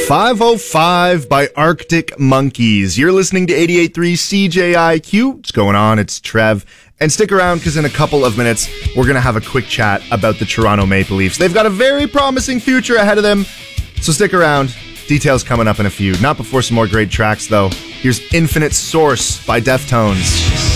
505 by Arctic Monkeys. You're listening to 88.3 CJIQ. What's going on? It's Trev. And stick around because in a couple of minutes, we're going to have a quick chat about the Toronto Maple Leafs. They've got a very promising future ahead of them. So stick around. Details coming up in a few. Not before some more great tracks, though. Here's Infinite Source by Deftones.